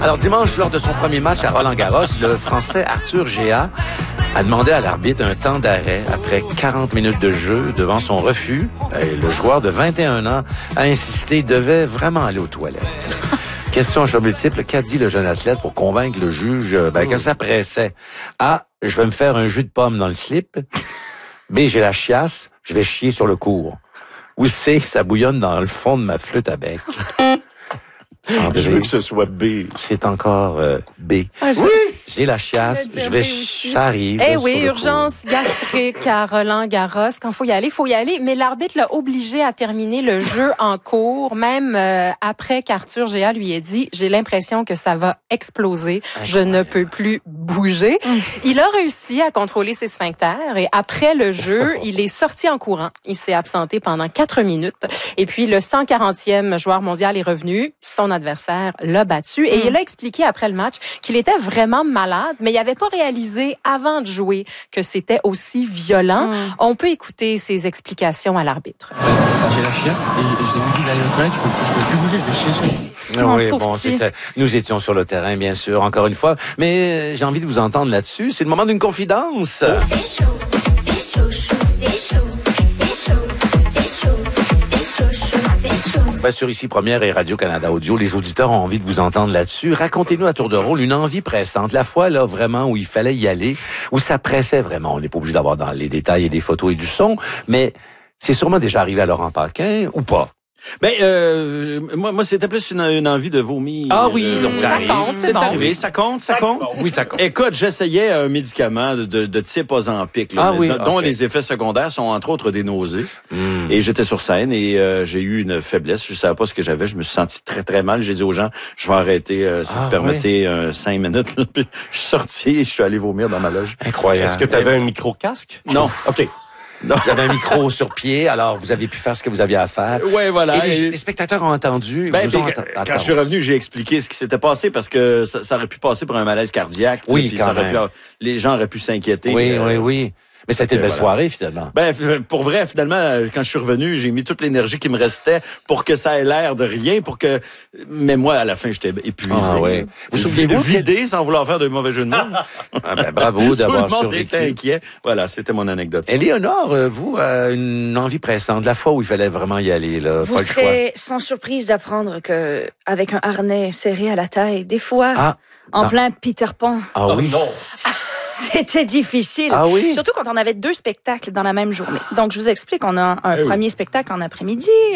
Alors dimanche, lors de son premier match à Roland-Garros, le Français Arthur Géat a demandé à l'arbitre un temps d'arrêt après 40 minutes de jeu devant son refus. Et le joueur de 21 ans a insisté, il devait vraiment aller aux toilettes. Question à choix multiple, qu'a dit le jeune athlète pour convaincre le juge que ça pressait? A, je vais me faire un jus de pomme dans le slip. B, j'ai la chiasse, je vais chier sur le cours. Ou C, ça bouillonne dans le fond de ma flûte à bec. André, je veux que ce soit B. C'est encore B. Oui! J'ai la chiasse, ça arrive. Eh oui, urgence gastrique à Roland-Garros. Quand faut y aller. Mais l'arbitre l'a obligé à terminer le jeu en cours, même après qu'Arthur Géat lui ait dit « J'ai l'impression que ça va exploser. Je ne peux plus bouger. » Il a réussi à contrôler ses sphincters et après le jeu, il est sorti en courant. Il s'est absenté pendant 4 minutes. Et puis, le 140e joueur mondial est revenu. Son adversaire l'a battu et il a expliqué après le match qu'il était vraiment malade, mais il n'avait pas réalisé avant de jouer que c'était aussi violent. On peut écouter ses explications à l'arbitre. J'ai la chiasse et j'ai envie d'aller aux toilettes, je peux plus bouger, je vais chier sur... Oui, bon, nous étions sur le terrain, bien sûr, encore une fois, mais j'ai envie de vous entendre là-dessus. C'est le moment d'une confidence. C'est chaud, c'est chaud, chaud, c'est chaud. Bien sûr, ici, Première et Radio-Canada Audio, les auditeurs ont envie de vous entendre là-dessus. Racontez-nous à tour de rôle une envie pressante. La fois, là, vraiment, où il fallait y aller, où ça pressait vraiment. On n'est pas obligé d'avoir dans les détails et des photos et du son, mais c'est sûrement déjà arrivé à Laurent Paquin, ou pas? Moi, c'était plus une envie de vomir. Ah oui, donc ça compte, c'est bon. Arrivé, ça compte. Oui, ça compte. Écoute, j'essayais un médicament de type Ozempic, dont les effets secondaires sont entre autres des nausées. Et j'étais sur scène et j'ai eu une faiblesse. Je savais pas ce que j'avais. Je me suis senti très très mal. J'ai dit aux gens, je vais arrêter. Si vous permettez 5 minutes. Je suis sorti et je suis allé vomir dans ma loge. Incroyable. Est-ce que tu avais un micro-casque? Non. OK. Non. Vous avez un micro sur pied, alors vous avez pu faire ce que vous aviez à faire. Ouais, voilà. Et les spectateurs ont entendu. Quand je suis revenu, j'ai expliqué ce qui s'était passé parce que ça aurait pu passer pour un malaise cardiaque. Oui, puis quand même. Les gens auraient pu s'inquiéter. Oui. Mais c'était une belle soirée, finalement. Pour vrai, finalement, quand je suis revenu, j'ai mis toute l'énergie qui me restait pour que ça ait l'air de rien, mais moi, à la fin, j'étais épuisé. Ah, oui. Vous souvenez-vous? Vidé sans vouloir faire de mauvais jeu de mots. Bravo d'avoir survécu. Tout le monde était inquiet. Voilà, c'était mon anecdote. Éléonore, vous, une envie pressante, la fois où il fallait vraiment y aller, là. Vous serez sans surprise d'apprendre que, avec un harnais serré à la taille, des fois, en plein Peter Pan. Ah oui? Non. C'était difficile. Ah oui? Surtout quand on avait 2 spectacles dans la même journée. Donc, je vous explique, on a un premier spectacle en après-midi.